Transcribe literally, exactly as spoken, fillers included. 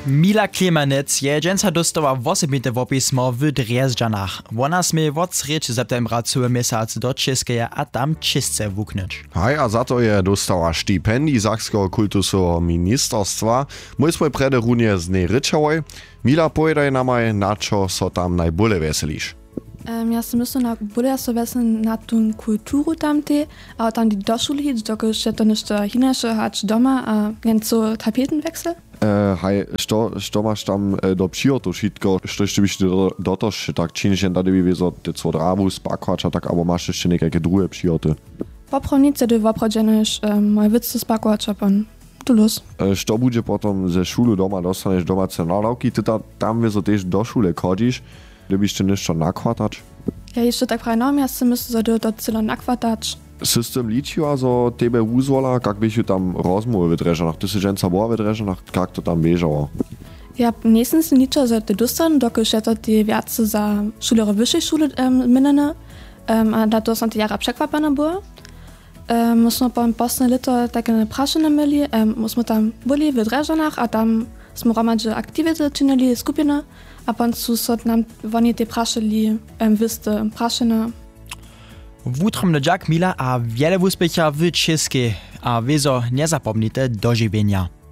Mila Klemanec je dżęca dostała osobite wopismo w Drjeżdżanach. Ona smie od trzeciego septembra cały miesiąc do Českeja a tam Česke wuknąć. Hej, a za to je dostała stipendii Sakskiego kultusowego ministerstwa. My jsme prede runie z nej ryczałoj. Mila, pojedaj namaj, na čo so tam najbole veseliš. Um, ja si myslím, na bude so vesel na tu kulturu tamte, a tam die došuli hit, dokud je to nešto hinaše hač doma a jen so tapetenwechsel. Uh, hej, što, što maš tam uh, do přijotu šitko, što ještě byš do, do to, že tak činiš jen tady by vyzo ty co drávu spakvača, tak abo máš ještě nějaké druhé přijoty. Poprovnice dy woprodženeš um, moj vic spakvača pan tulus. Uh, što bude potom ze šulu doma, dostaneš domace nadawki, ty ta, tam vyzo tež do šule chodíš, gdybyś ty nešto nakvatač? Ja jeszcze tak prawie ja si myslím, že do to celo nakvatač. System liczyła, so tebe uzwola, jak byś tam rozmowy wydrzeżanach. Ty si dżęca była wydrzeżanach, jak to tam bieżało? Ja nie jsem si ničo, že ty dostan, dokud je to ty viace za šulere vyššej šule um, minene, um, a da to som ty jara překvapena byla. Um, my jsme po posledné lito také prašené měli, um, my jsme tam byli v Drježďanách a tam jsme hromadže aktivity činili skupiny a potom jsou nám oni ty prašili um, vyste prašené. Wutromny Jack Mila a wiele úspecha w Českej a wiezo nie zapomnite dożywienia.